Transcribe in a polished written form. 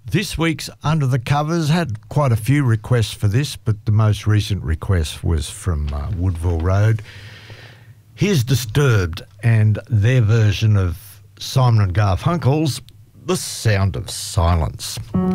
This week's Under the Covers had quite a few requests for this, but the most recent request was from Woodville Road. Here's Disturbed and their version of Simon and Garfunkel's The Sound of Silence.